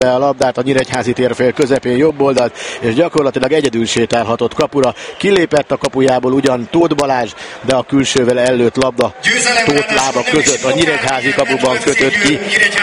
a labdát a Nyíregyházi térfél közepén jobb oldalt, és gyakorlatilag egyedül sétálhatott kapura. Kilépett a kapujából ugyan Tóth Balázs, de a külsővel ellőtt labda Tóth lába között a Nyíregyházi kapuban kötött ki.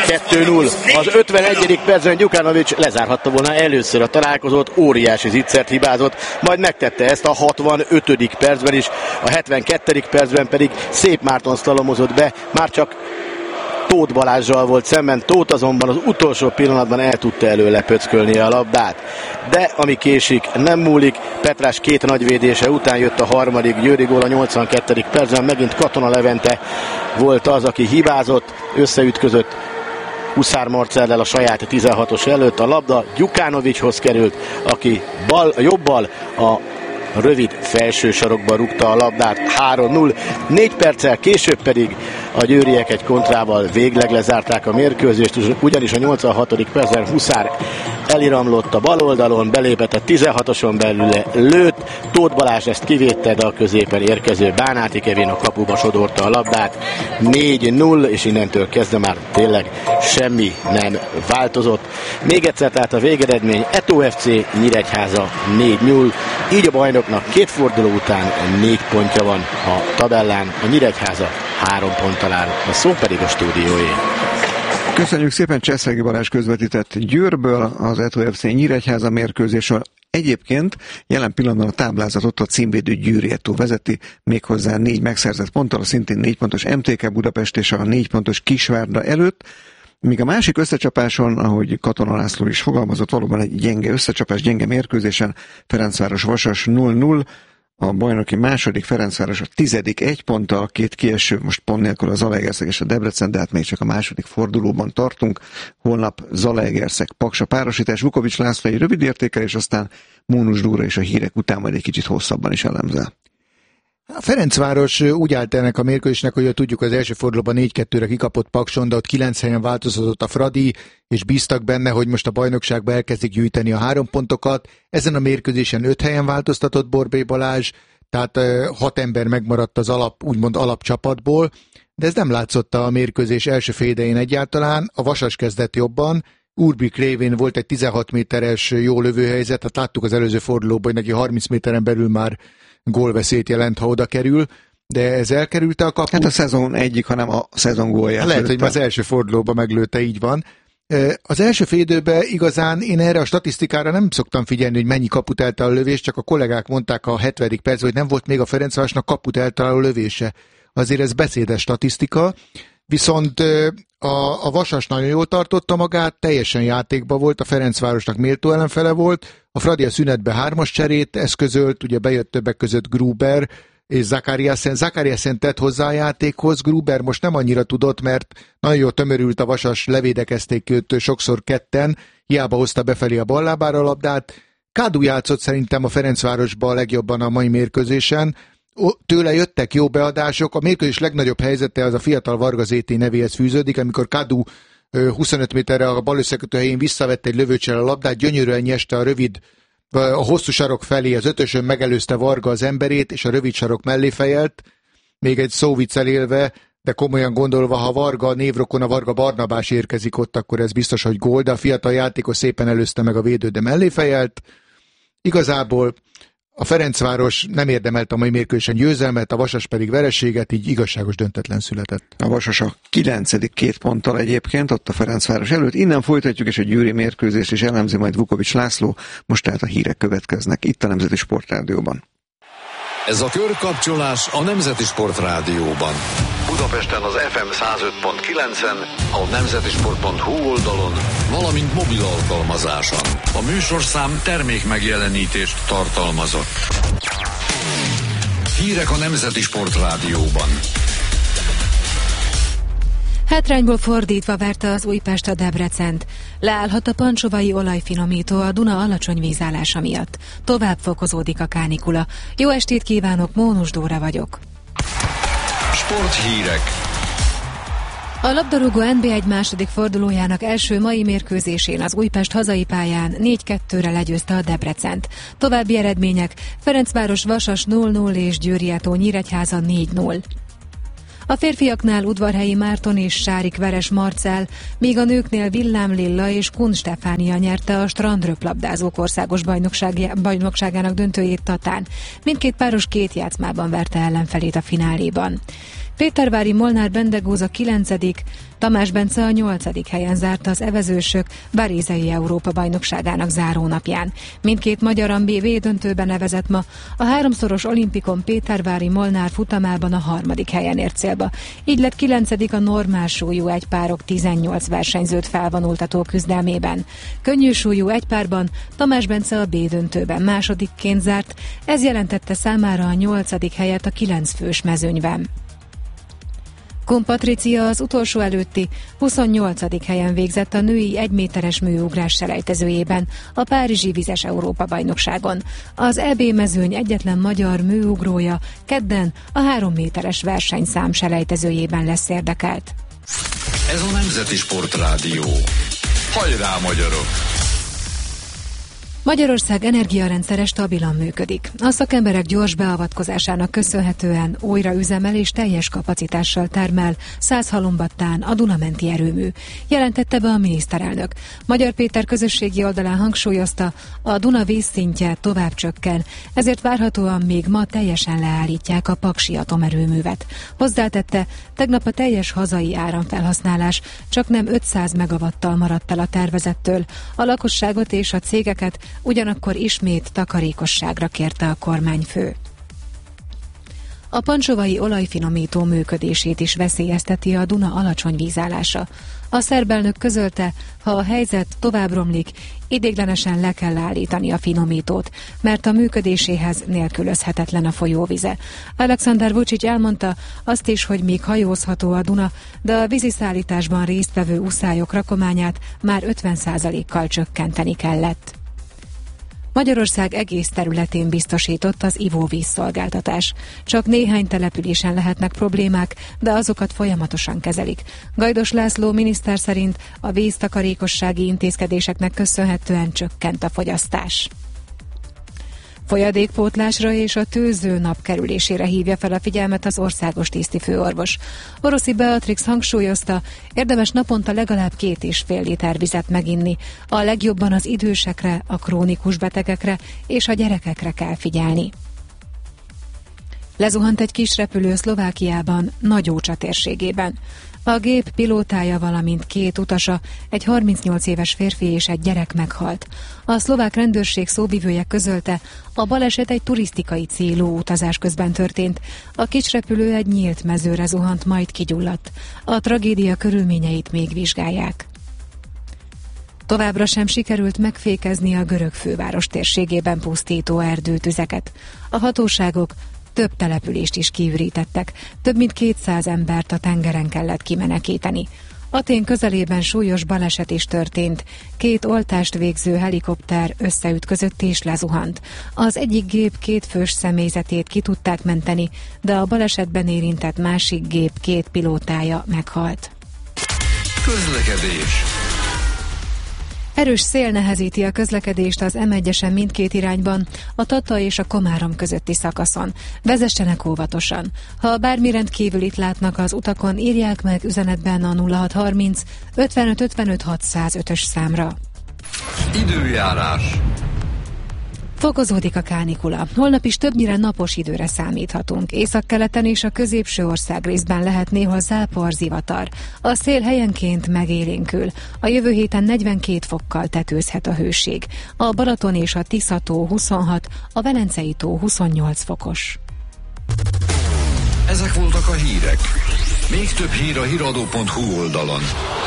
2-0. Az 51. percben Gyukanovics lezárhatta volna először a találkozót, óriási zicsert hibázott, majd megtette ezt a 65. percben is, a 72. percben pedig Szép Márton szlalomozott be, már csak Tóth Balázsral volt szemben, Tóth azonban az utolsó pillanatban el tudta előle pöckölni a labdát. De ami késik, nem múlik. Petrás két nagyvédése után jött a harmadik Győri gól a 82. percben, megint Katona Levente volt az, aki hibázott, összeütközött Huszár Marcellel a saját 16-os előtt, a labda Gyukanovicshoz került, aki jobbal a rövid felső sarokba rúgta a labdát. 3-0. 4 perccel később pedig a győriek egy kontrával végleg lezárták a mérkőzést, ugyanis a 86. percben Huszár eliramlott a bal oldalon, belépett a 16-oson belül, lőtt, Tóth Balázs ezt kivédte, de a középen érkező Bánáti Kevin a kapuba sodorta a labdát. 4-0, és innentől kezdve már tényleg semmi nem változott. Még egyszer tehát a végeredmény: Eto FC Nyíregyháza 4-0, így a bajnoknak két forduló után 4 pontja van a tabellán, a Nyíregyháza 3 ponttal áll, a szó pedig a stúdióé. Köszönjük szépen, Cseszegi Balázs közvetített Győrből az Eto FC Nyíregyháza mérkőzésről. Egyébként jelen pillanatban a táblázatot a címvédő Győri Eto vezeti, méghozzá 4 megszerzett ponttal, a szintén 4 pontos MTK Budapest és a 4 pontos Kisvárda előtt, míg a másik összecsapáson, ahogy Katona László is fogalmazott, valóban egy gyenge összecsapás, gyenge mérkőzésen, Ferencváros-Vasas 0-0, a bajnoki második Ferencváros a 10. 1 ponttal, 2 kieső, most pont nélkül a Zalaegerszeg és a Debrecen, de hát még csak a második fordulóban tartunk. Holnap Zalaegerszeg Paksa párosítás, Vukovics László egy rövid értékelés, aztán Mónus Dóra és a hírek után majd egy kicsit hosszabban is elemzel. A Ferencváros úgy állt ennek a mérkőzésnek, hogy tudjuk, az első fordulóban 4-2-re kikapott Pakson, de ott 9 helyen változott a Fradi, és bíztak benne, hogy most a bajnokságban elkezdik gyűjteni a 3 pontokat. Ezen a mérkőzésen 5 helyen változtatott Borbély Balázs, tehát 6 ember megmaradt az úgymond alapcsapatból, de ez nem látszott a mérkőzés első fél idején egyáltalán. A Vasas kezdett jobban, Urbik révén volt egy 16 méteres jó lövőhelyzet, tehát láttuk az előző fordulóban, hogy neki 30 méteren belül már gólveszélyt jelent, ha oda kerül, de ez elkerülte a kaput. Hát a szezon egyik, hanem a szezon gólját. Lehet, hogy az első fordulóban meglőtte, így van. Az első fél időben igazán én erre a statisztikára nem szoktam figyelni, hogy mennyi kaput eltaláló lövés, csak a kollégák mondták a 70. percben, hogy nem volt még a Ferencvárosnak kaput eltaláló lövése. Azért ez beszédes statisztika, viszont a Vasas nagyon jól tartotta magát, teljesen játékban volt, a Ferencvárosnak méltó ellenfele volt, a Fradi a szünetbe 3-as cserét eszközölt, ugye bejött többek között Gruber és Zakariasen tett hozzá a játékhoz. Gruber most nem annyira tudott, mert nagyon jól tömörült a Vasas, levédekezték őt sokszor ketten, hiába hozta befelé a ballábára a labdát. Kádu játszott szerintem a Ferencvárosban a legjobban a mai mérkőzésen, tőle jöttek jó beadások, a mérkőzés legnagyobb helyzete az a fiatal Varga ZT nevéhez fűződik, amikor Kádu 25 méterre a bal összekötő helyén visszavette egy lövőcsel a labdát, gyönyörűen nyeste a hosszú sarok felé, az ötösön megelőzte Varga az emberét, és a rövid sarok mellé fejelt, még egy szóviccel élve, de komolyan gondolva, ha Varga névrokon, a Varga Barnabás érkezik ott, akkor ez biztos, hogy gól, de a fiatal játékos szépen előzte meg a védő, de mellé fejelt. Igazából a Ferencváros nem érdemelt a mai mérkőzésen győzelmet, a Vasas pedig vereséget, így igazságos döntetlen született. A Vasas a 9. 2 ponttal egyébként, ott a Ferencváros előtt. Innen folytatjuk, és a győri mérkőzést is elemzi majd Vukovics László. Most tehát a hírek következnek itt a Nemzeti Sportrádióban. Ez a körkapcsolás a Nemzeti Sportrádióban. Budapesten az FM 105.9-en, a nemzetisport.hu oldalon, valamint mobil alkalmazáson. A műsorszám termék megjelenítést tartalmazott. Hírek a Nemzeti Sportrádióban. Hátrányból fordítva verte az Újpest a Debrecent. Leállhat a pancsovai olajfinomító a Duna alacsony vízállása miatt. Tovább fokozódik a kánikula. Jó estét kívánok, Mónus Dóra vagyok. Sporthírek. A labdarúgó NB1 második fordulójának első mai mérkőzésén az Újpest hazai pályán 4-2-re legyőzte a Debrecent. További eredmények: Ferencváros Vasas 0-0 és Győri Eto Nyíregyháza 4-0. A férfiaknál Udvarhelyi Márton és Sárik Veres Marcell, míg a nőknél Villám Lilla és Kun Stefánia nyerte a strandröplabdázók országos bajnokságának döntőjét Tatán. Mindkét páros 2 játszmában verte ellenfelét a fináléban. Pétervári Molnár Bendegúz a 9., Tamás Bence a 8. helyen zárta az evezősök Barézei Európa-bajnokságának zárónapján. Mindkét magyar B döntőben nevezett ma, a 3-szoros olimpikon Pétervári Molnár futamában a 3. helyen ért célba. Így lett 9. a normál súlyú egypárok 18 versenyzőt felvonultató küzdelmében. Könnyű súlyú egypárban Tamás Bence a B döntőben másodikként zárt, ez jelentette számára a 8. helyet a 9 fős mezőnyben. Kun Patricia az utolsó előtti 28. helyen végzett a női 1 méteres műugrás selejtezőjében a Párizsi Vizes Európa-bajnokságon. Az EB mezőny egyetlen magyar műugrója kedden a 3 méteres versenyszám selejtezőjében lesz érdekelt. Ez a Nemzeti Sportrádió. Hajrá, magyarok! Magyarország energiarendszere stabilan működik. A szakemberek gyors beavatkozásának köszönhetően újra üzemel és teljes kapacitással termel 100 halombattán a Duna-menti erőmű, jelentette be a miniszterelnök. Magyar Péter közösségi oldalán hangsúlyozta, a Duna vízszintje tovább csökken, ezért várhatóan még ma teljesen leállítják a paksi atomerőművet. Hozzátette, tegnap a teljes hazai áramfelhasználás csaknem 500 megawattal maradt el a tervezettől. A lakosságot és a cégeket ugyanakkor ismét takarékosságra kérte a kormányfő. A pancsovai olajfinomító működését is veszélyezteti a Duna alacsony vízállása. A szerb elnök közölte, ha a helyzet tovább romlik, ideiglenesen le kell állítani a finomítót, mert a működéséhez nélkülözhetetlen a folyóvize. Alexander Vučić elmondta azt is, hogy még hajózható a Duna, de a víziszállításban résztvevő uszályok rakományát már 50%-kal csökkenteni kellett. Magyarország egész területén biztosított az ivóvízszolgáltatás. Csak néhány településen lehetnek problémák, de azokat folyamatosan kezelik. Gajdos László miniszter szerint a víztakarékossági intézkedéseknek köszönhetően csökkent a fogyasztás. Folyadékpótlásra és a tőző nap kerülésére hívja fel a figyelmet az országos tisztifőorvos. Oroszi Beatrix hangsúlyozta, érdemes naponta legalább 2,5 liter vizet meginni. A legjobban az idősekre, a krónikus betegekre és a gyerekekre kell figyelni. Lezuhant egy kis repülő Szlovákiában, Nagyócsa térségében. A gép pilótája, valamint 2 utasa, egy 38 éves férfi és egy gyerek meghalt. A szlovák rendőrség szóvivője közölte, a baleset egy turisztikai célú utazás közben történt. A kis repülő egy nyílt mezőre zuhant, majd kigyulladt. A tragédia körülményeit még vizsgálják. Továbbra sem sikerült megfékezni a görög főváros térségében pusztító erdőtüzeket. A hatóságok több települést is kiürítettek, több mint 200 embert a tengeren kellett kimenekíteni. Atén közelében súlyos baleset is történt. 2 oltást végző helikopter összeütközött és lezuhant. Az egyik gép 2 fős személyzetét ki tudták menteni, de a balesetben érintett másik gép 2 pilótája meghalt. Közlekedés. Erős szél nehezíti a közlekedést az M1-esen mindkét irányban, a Tata és a Komárom közötti szakaszon. Vezessenek óvatosan. Ha bármi rendkívülit látnak az utakon, írják meg üzenetben a 0630 55 55 605-ös számra. Időjárás. Fokozódik a kánikula. Holnap is többnyire napos időre számíthatunk. Északkeleten és a középső ország részben lehet néhol zápor, zivatar. A szél helyenként megélénkül. A jövő héten 42 fokkal tetőzhet a hőség. A Balaton és a Tisza-tó 26, a Velencei tó 28 fokos. Ezek voltak a hírek. Még több hír a hiradó.hu oldalon.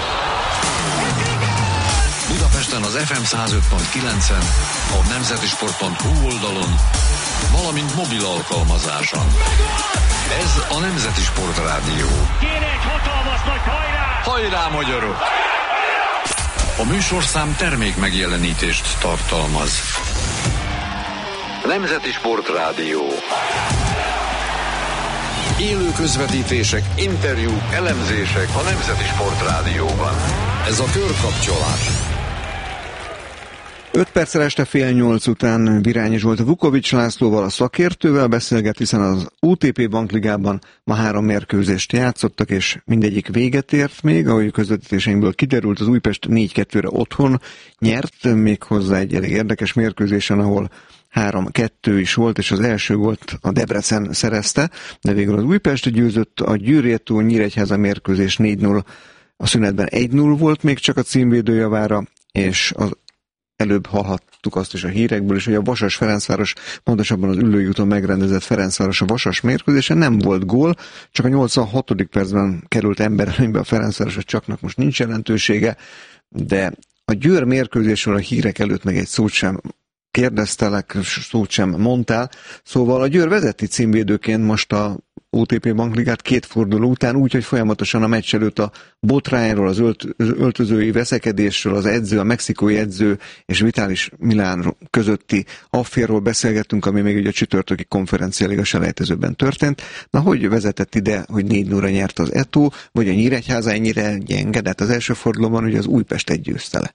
Budapesten az FM 105.9-en, a nemzetisport.hu oldalon, valamint mobil alkalmazáson. Ez a Nemzeti Sportrádió. Kéne egy hatalmas nagy hajrá! Hajrá, magyarok! A műsorszám termék megjelenítést tartalmaz. Nemzeti Sportrádió. Élő közvetítések, interjúk, elemzések a Nemzeti Sportrádióban. Ez a Körkapcsolás. 5 perccel este 7:30 után Virányi Zsolt Vukovics Lászlóval, a szakértővel beszélget, hiszen az OTP Bankligában ma 3 mérkőzést játszottak, és mindegyik véget ért még, ahogy közvetítéseinkből kiderült, az Újpest 4-2-re otthon nyert, méghozzá egy elég érdekes mérkőzésen, ahol 3-2 is volt, és az első gólt a Debrecen szerezte, de végül az Újpest győzött, a Győr-Retó Nyíregyháza mérkőzés 4-0, a szünetben 1-0 volt még csak a címvédő javára, és az előbb hallhattuk azt is a hírekből is, hogy a Vasas-Ferencváros, pontosabban az Üllői úton megrendezett Ferencváros a Vasas mérkőzésen nem volt gól, csak a 86. percben került emberelőnybe a Ferencváros, hogy csaknak most nincs jelentősége, de a Győr mérkőzésről a hírek előtt meg egy szót sem kérdeztelek, szót sem mondtál, szóval a Győr vezeti címvédőként most a OTP Bankligát 2 forduló után, úgyhogy folyamatosan a meccs előtt a botrányról, az öltözői veszekedésről, az edző, a mexikói edző és Vitális Milán közötti afférról beszélgettünk, ami még ugye a csütörtöki konferenciáliga selejtezőben történt. Na, hogy vezetett ide, hogy 4-0-ra nyert az Eto, vagy a Nyíregyháza ennyire gyenge, de hát az első fordulóban ugye az Újpest győzte le.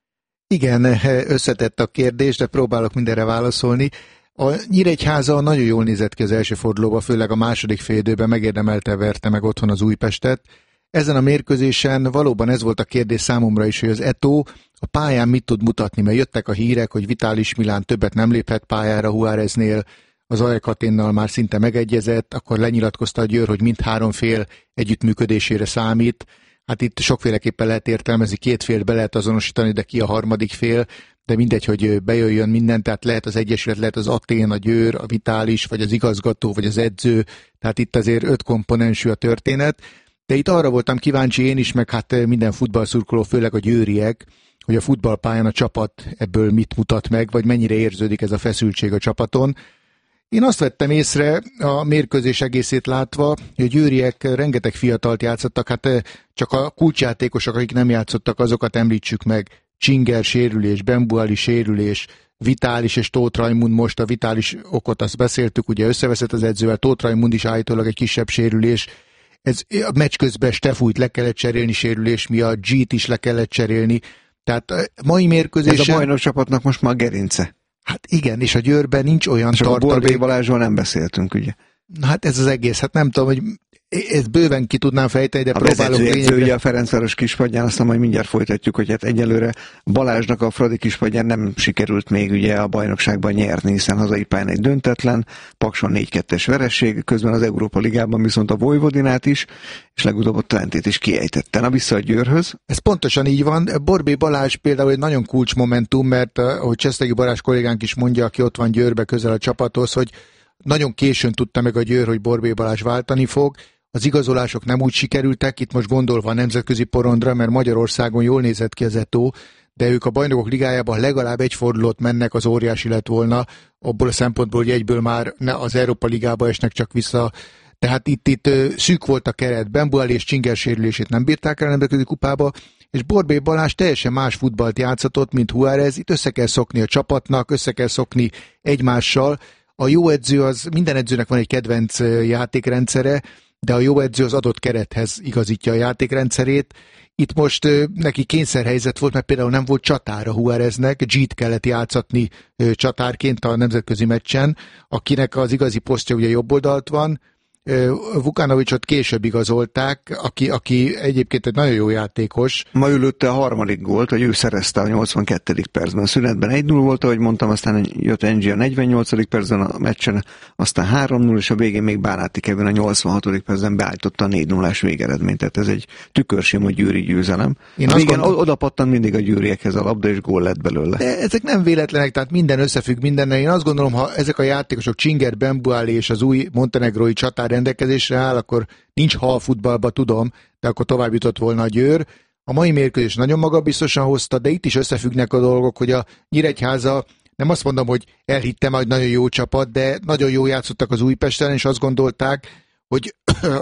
Igen, összetett a kérdés, de próbálok mindenre válaszolni. A Nyíregyháza nagyon jól nézett ki az első fordulóban, főleg a második félidőben megérdemelte, verte meg otthon az Újpestet. Ezen a mérkőzésen valóban ez volt a kérdés számomra is, hogy az Eto a pályán mit tud mutatni, mert jöttek a hírek, hogy Vitális Milán többet nem léphet pályára Juáreznél, az AEK Athénnal már szinte megegyezett, akkor lenyilatkozta a Győr, hogy mindhárom fél együttműködésére számít. Hát itt sokféleképpen lehet értelmezni, 2 félt be lehet azonosítani, de ki a harmadik fél, de mindegy, hogy bejöjjön minden, tehát lehet az Egyesület, lehet az Athén, a Győr, a Vitális, vagy az igazgató, vagy az edző, tehát itt azért 5 komponensű a történet, de itt arra voltam kíváncsi én is, meg hát minden futballszurkoló, főleg a győriek, hogy a futballpályán a csapat ebből mit mutat meg, vagy mennyire érződik ez a feszültség a csapaton. Én azt vettem észre a mérkőzés egészét látva, hogy a győriek rengeteg fiatalt játszottak, hát csak a kulcsjátékosok, akik nem játszottak, azokat említsük meg. Csinger sérülés, Bembuali sérülés, Vitális és Tóth Rajmund, most a Vitális okot azt beszéltük, ugye összeveszett az edzővel, Tóth Rajmund is állítólag egy kisebb sérülés. Ez a meccs közben Stefújt le kellett cserélni sérülés miatt, G-t is le kellett cserélni. Tehát mai mérkőzésen... Ez a bajnok csapatnak most már gerince. Hát igen, és a Győrben nincs olyan tartalék. És a Borbély Balázsról nem beszéltünk, ugye? Na hát ez az egész, hát nem tudom, hogy ezt bőven ki tudnám fejteni, de próbálok lényegre. Ugye a Ferencváros kispadján, aztán majd mindjárt folytatjuk, hogy hát egyelőre Balázsnak a Fradi kispadján nem sikerült még ugye a bajnokságban nyerni, hiszen hazai pályán egy döntetlen, Pakson 4-2-es vereség, közben az Európa Ligában viszont a Vojvodinát is, és legutóbb a Twentét is kiejtette. Na, vissza a Győrhöz. Ez pontosan így van. Borbély Balázs például egy nagyon kulcsmomentum, mert ahogy Csesztegi Balázs kollégánk is mondja, aki ott van Győrbe közel a csapathoz, hogy nagyon későn tudta meg a Győr, hogy Borbély Balázs váltani fog. Az igazolások nem úgy sikerültek, itt most gondolva a nemzetközi porondra, mert Magyarországon jól nézett ki az Eto, de ők a Bajnokok Ligájában legalább egy fordulót mennek, az óriási lett volna, abból a szempontból, hogy egyből már az Európa Ligába esnek csak vissza. Tehát itt szűk volt a keret, Bembuali és Csinger sérülését nem bírták el a nemzetközi kupába, és Borbély Balázs teljesen más futballt játszatott, mint Juárez. Itt össze kell szokni a csapatnak, össze kell szokni egymással. A jó edző, az minden edzőnek van egy kedvenc játékrendszere, de a jó edző az adott kerethez igazítja a játékrendszerét. Itt most neki kényszerhelyzet volt, mert például nem volt csatár a Juáreznek, G-t kellett játszatni csatárként a nemzetközi meccsen, akinek az igazi posztja ugye jobb oldalt van. Vukanovicsot később igazolták, aki egyébként egy nagyon jó játékos. Ma lőtte a harmadik gólt, hogy ő szerezte a 82. percben. Szünetben 1-0 volt, ahogy mondtam, aztán jött Engi a 48. percben a meccsen, aztán 3-0, és a végén még Báráti Kevin a 86. percben beállította a 4-0-ás végeredményt. Tehát ez egy tükörsima győri győzelem. Igen, oda pattan mindig a győriekhez a labda, és gól lett belőle. De ezek nem véletlenek, tehát minden összefügg mindennel. Én azt gondolom, ha ezek a játékosok Csinger, Bembuali és az új montenegrói csatár rendelkezésre áll, akkor nincs hal futballba, tudom, de akkor tovább jutott volna a Győr. A mai mérkőzés nagyon magabiztosan hozta, de itt is összefüggnek a dolgok, hogy a Nyíregyháza, nem azt mondom, hogy elhittem, hogy nagyon jó csapat, de nagyon jó játszottak az Újpesten, és azt gondolták, hogy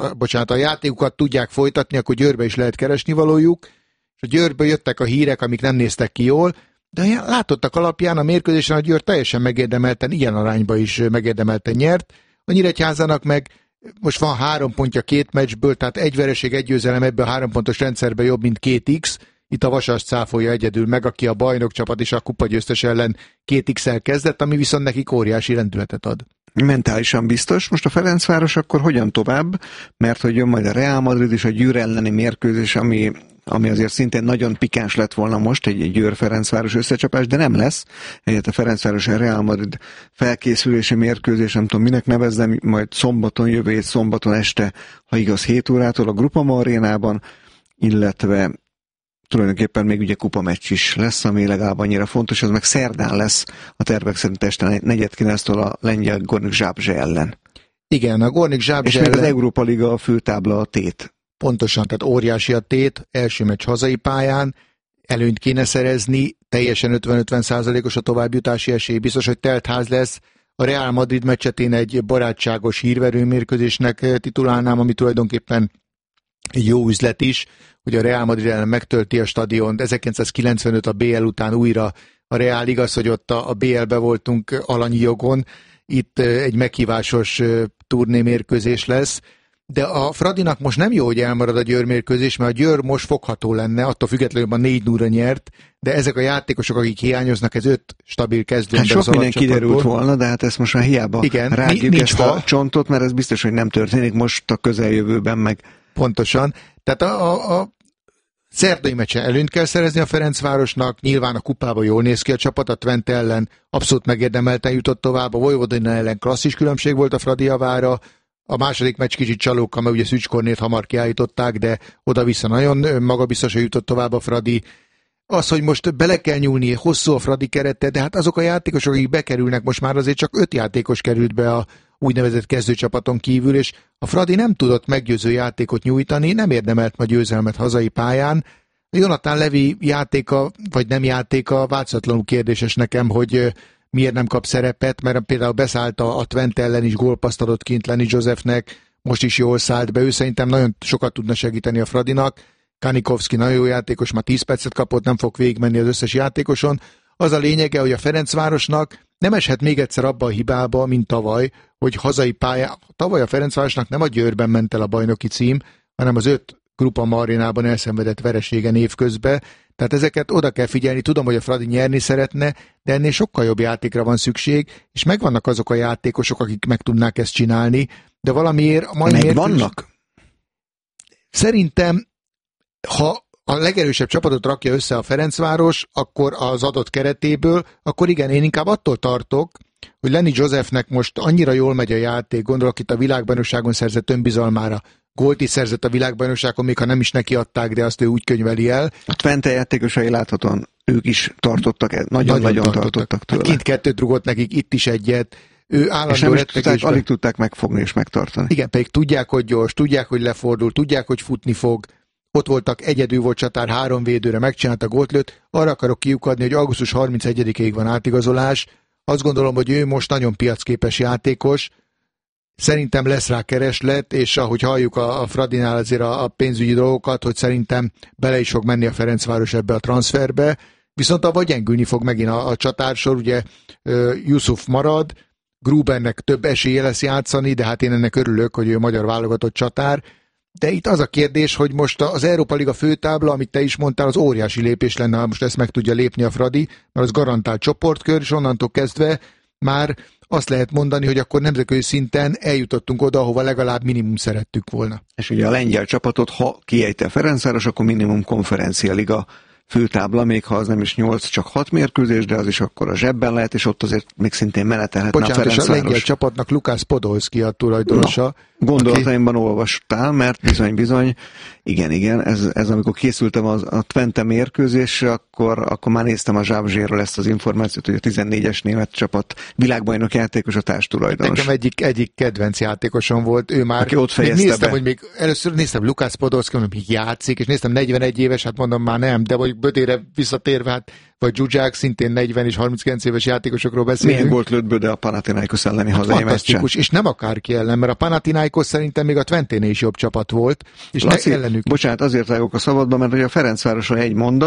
a játékukat tudják folytatni, akkor Győrbe is lehet keresni valójuk, és a Győrből jöttek a hírek, amik nem néztek ki jól, de látottak alapján a mérkőzésen a Győr teljesen megérdemelten, ilyen arányba is megérdemelten nyert. A Nyíregyházának meg most van 3 pontja 2 meccsből, tehát egy vereség, egy győzelem ebben a 3 pontos rendszerben jobb, mint 2x, Itt a Vasas cáfolja egyedül meg, aki a bajnokcsapat és a kupagyőztes ellen 2x-el kezdett, ami viszont nekik óriási lendületet ad. Mentálisan biztos. Most a Ferencváros akkor hogyan tovább? Mert hogy jön majd a Real Madrid és a Győr elleni mérkőzés, ami azért szintén nagyon pikáns lett volna most, egy Győr-Ferencváros összecsapás, de nem lesz. Egyet a Ferencváros a Real Madrid felkészülési mérkőzés, nem tudom minek nevezzem, majd jövő szombaton este, ha igaz 7 órától a Groupama arénában, illetve tulajdonképpen még ugye kupameccs is lesz, ami legalább annyira fontos, az meg szerdán lesz a tervek szerint este 4:09-től a lengyel Gornik Zabrze ellen. Igen, a Gornik Zabrze ellen. És még az Európa Liga a főtábla a tét. Pontosan, tehát óriási a tét, első meccs hazai pályán, előnyt kéne szerezni, teljesen 50-50%-os a továbbjutási esély, biztos, hogy telt ház lesz. A Real Madrid meccset én egy barátságos hírverő mérkőzésnek titulálnám, ami tulajdonképpen egy jó üzlet is, hogy a Real Madrid ellen megtölti a stadiont. 1995 a BL után újra a Real, igaz, hogy ott a BL-be voltunk alanyi jogon, itt egy meghívásos turnémérkőzés lesz, de a Fradinak most nem jó, hogy elmarad a Győr mérkőzés, mert a Győr most fogható lenne, attól függetlenül, hogy 4-0-ra nyert, de ezek a játékosok, akik hiányoznak, ez 5 stabil kezdőember. Hát sok minden kiderült volna, de hát ezt most már hiába rágjuk ezt a csontot, mert ez biztos, hogy nem történik most a közeljövőben meg. Pontosan. Tehát a szerdai meccsen előnyt kell szerezni a Ferencvárosnak, nyilván a kupában jól néz ki a csapat, a Twente ellen abszolút megérdemelten jutott tovább, a Vojvodina ellen klasszis különbség volt a Fradi javára, a második meccs kicsit csalóka, mert ugye Szűcs Kornélt hamar kiállították, de oda-vissza nagyon magabiztosan jutott tovább a Fradi. Az, hogy most bele kell nyúlni, hosszú a Fradi kerete, de hát azok a játékosok, akik bekerülnek, most már azért csak 5 játékos került be a úgynevezett kezdőcsapaton kívül, és a Fradi nem tudott meggyőző játékot nyújtani, nem érdemelt ma győzelmet hazai pályán. A Jonathan Levi játéka, vagy nem játéka, változatlanul kérdéses nekem, hogy miért nem kap szerepet, mert például beszállt a Twente ellen is gólpaszt adott kint Lenny Josephnek, most is jól szállt be, ő szerintem nagyon sokat tudna segíteni a Fradinak. Kanikovszki nagyon jó játékos, már 10 percet kapott, nem fog végigmenni az összes játékoson. Az a lényege, hogy a Ferencvárosnak nem eshet még egyszer abba a hibába, mint tavaly, hogy hazai pályán, tavaly a Ferencvárosnak nem a Győrben ment el a bajnoki cím, hanem az 5 Groupama arénában elszenvedett vereségen évközben. Tehát ezeket oda kell figyelni, tudom, hogy a Fradi nyerni szeretne, de ennél sokkal jobb játékra van szükség, és megvannak azok a játékosok, akik meg tudnák ezt csinálni, de valamiért a mai megvannak? Szerintem, ha a legerősebb csapatot rakja össze a Ferencváros, akkor az adott keretéből, akkor igen, én inkább attól tartok, hogy Lenny Josephnek most annyira jól megy a játék, gondolok itt a világbajnokságon szerzett önbizalmára, gólt is szerzett a világbajnokságon, még ha nem is neki adták, de azt ő úgy könyveli el. A Twente játékosai láthatóan ők is tartottak, nagyon tartottak tőle. Hát kint 2 rugott nekik, itt is egyet. Ő és nem is tudták, alig tudták megfogni és megtartani. Igen, pedig tudják, hogy gyors, tudják, hogy lefordul, tudják, hogy futni fog. Ott voltak, egyedül volt csatár, 3 védőre megcsinálta, gótlőt. Arra akarok kiukadni, hogy augusztus 31-ig van átigazolás. Azt gondolom, hogy ő most nagyon piacképes játékos. Szerintem lesz rá kereslet, és ahogy halljuk a Fradinál azért a pénzügyi dolgokat, hogy szerintem bele is fog menni a Ferencváros ebbe a transferbe. Viszont abban gyengülni fog megint a csatársor, ugye Yusuf marad, Grubernek több esélye lesz játszani, de hát én ennek örülök, hogy ő magyar válogatott csatár. De itt az a kérdés, hogy most az Európa Liga főtábla, amit te is mondtál, az óriási lépés lenne, ha most ezt meg tudja lépni a Fradi, mert az garantált csoportkör, és onnantól kezdve már azt lehet mondani, hogy akkor nemzetközi szinten eljutottunk oda, ahova legalább minimum szerettük volna. És ugye a lengyel csapatot, ha kiejti a Ferencváros, akkor minimum konferencialiga főtábla, még ha az nem is 8, csak 6 mérkőzés, de az is akkor a zsebben lehet, és ott azért még szintén menetelhetne a Ferencváros. És a lengyel csapatnak Lukász Podolski a tulajdonosa. Gondolataimban olvastál, mert bizony, igen, ez amikor készültem a Twente mérkőzésre, akkor már néztem a Zsábzséről ezt az információt, hogy a 14-es német csapat világbajnok játékos a társtulajdonos. Nekem egyik kedvenc játékosom volt, ő már. Aki ott fejezte néztem, be. hogy még először néztem Lukász Podolski, mondom, hogy játszik, és néztem 41 éves, hát mondom már nem, de vagy Bödére visszatérve, hát vagy Zsuzsák, szintén 40 és 39 éves játékosokról beszélünk. Milyen gólt lőtt Böde a Panathinaikos elleni hazai meccsen? Fantasztikus, és nem akárki ellen, mert a Panathinaikos szerintem még a Twenténél is jobb csapat volt, és Laci, ellenük. Bocsánat, azért rágok a szabadba, mert hogy a Ferencvárosra egy mondat,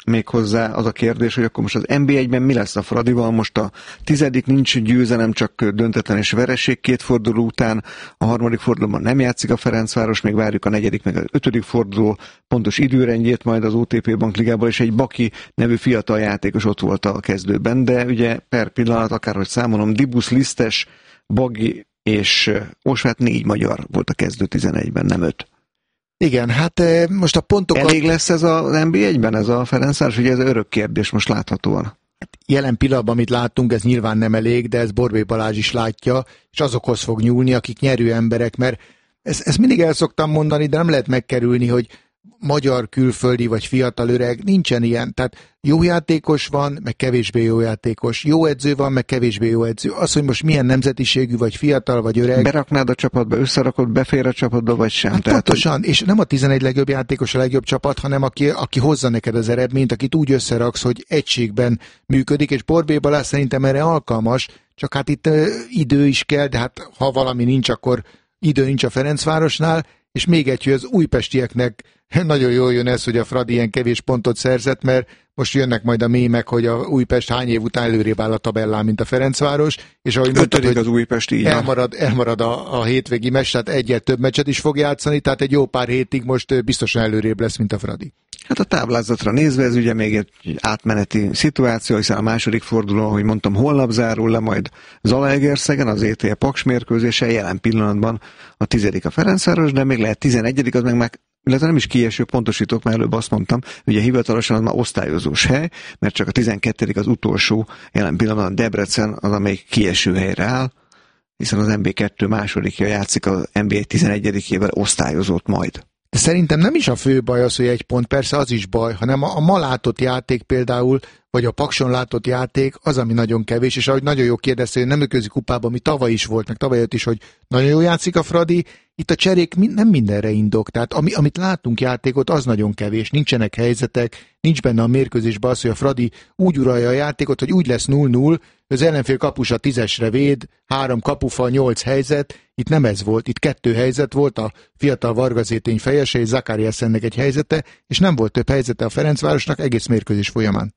Méghozzá az a kérdés, hogy akkor most az NB1-ben mi lesz a Fradival, most a 10. nincs győzelem, csak döntetlen és vereség 2 forduló után, a 3. fordulóban nem játszik a Ferencváros, még várjuk a 4. meg az 5. forduló pontos időrendjét majd az OTP Bankligából, és egy Baki nevű fiatal játékos ott volt a kezdőben, de ugye per pillanat, akárhogy számolom, Dibusz, Lisztes, Bagi és Osvát 4 magyar volt a kezdő 11-ben, nem 5. Igen, hát most a pontokat... Elég lesz ez az NB1-ben, ez a Ferencváros? Ugye ez örök kérdés most láthatóan. Jelen pillanatban, amit láttunk, ez nyilván nem elég, de ez Borbély Balázs is látja, és azokhoz fog nyúlni, akik nyerő emberek, mert ezt mindig el szoktam mondani, de nem lehet megkerülni, hogy magyar, külföldi vagy fiatal öreg, nincsen ilyen. Tehát jó játékos van, meg kevésbé jó játékos. Jó edző van, meg kevésbé jó edző. Az, hogy most milyen nemzetiségű, vagy fiatal, vagy öreg. Beraknád a csapatba, összerakod, befér a csapatba, vagy sem. Hát tehát, pontosan, és nem a 11 legjobb játékos a legjobb csapat, hanem aki hozza neked az eredményt, akit úgy összeraksz, hogy egységben működik, és Borbély Balázs szerintem erre alkalmas, csak hát itt idő is kell, de hát ha valami nincs, akkor idő nincs a Ferencvárosnál, és még egy, hogy az újpestieknek nagyon jól jön ez, hogy a Fradi ilyen kevés pontot szerzett, mert most jönnek majd a mémek, hogy a Újpest hány év után előrébb áll a tabellán, mint a Ferencváros, és ahogy mondtad, hogy az Újpest így elmarad a hétvégi meccs, tehát egyel több meccset is fog játszani, tehát egy jó pár hétig most biztosan előrébb lesz, mint a Fradi. Hát a táblázatra nézve ez ugye még egy átmeneti szituáció, hiszen a második forduló, ahogy mondtam, holnap zárul le majd Zalaegerszegen, az ETL Paks mérkőzése, jelen pillanatban a 10. a Ferencváros, de még lehet 11. az meg illetve nem is kieső, pontosítok, mert előbb azt mondtam, ugye hivatalosan az már osztályozós hely, mert csak a 12. az utolsó, jelen pillanatban Debrecen az, amelyik kieső helyre áll, hiszen az NB2 másodikja játszik az NB1 11-ével osztályozott majd. De szerintem nem is a fő baj az, hogy 1 pont, persze az is baj, hanem a ma látott játék például, vagy a Pakson látott játék az, ami nagyon kevés, és ahogy nagyon jó kérdezte, hogy nemzetközi kupában, ami tavaly is volt, meg tavaly is, hogy nagyon jó játszik a Fradi, itt a cserék nem mindenre indok, tehát amit látunk játékot, az nagyon kevés, nincsenek helyzetek, nincs benne a mérkőzésben az, hogy a Fradi úgy uralja a játékot, hogy úgy lesz 0-0, az ellenfél kapusa 10-esre véd, 3 kapufa, 8 helyzet, itt nem ez volt, itt 2 helyzet volt, a fiatal Varga Zétény fejese és Zakariassennek egy helyzete, és nem volt több helyzete a Ferencvárosnak egész mérkőzés folyamán.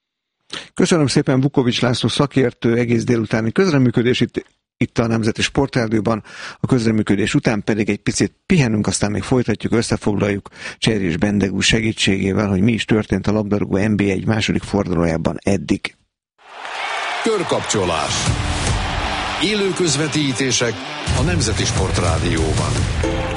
Köszönöm szépen Vukovics László szakértő egész délutáni közreműködés itt a Nemzeti Sportrádióban, a közreműködés után pedig egy picit pihenünk, aztán még folytatjuk, összefoglaljuk Cserés Bendegú segítségével, hogy mi is történt a labdarúgó NB1 második fordulójában eddig. Körkapcsolás. Élő közvetítések a Nemzeti Sportrádióban.